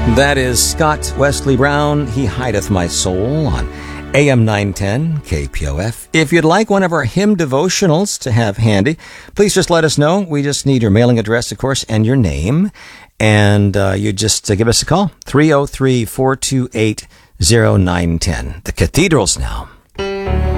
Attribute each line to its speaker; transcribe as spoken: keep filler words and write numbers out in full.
Speaker 1: That is Scott Wesley Brown, He Hideth My Soul, on A M nine ten K P O F. If you'd like one of our hymn devotionals to have handy, please just let us know. We just need your mailing address, of course, and your name. And uh, you just uh, give us a call, three oh three, four two eight, oh nine one oh. The Cathedrals now.